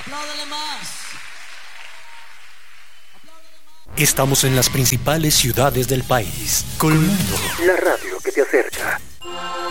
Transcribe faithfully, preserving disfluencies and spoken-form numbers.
Estamos en las principales ciudades del país. Colmundo, la radio que te acerca.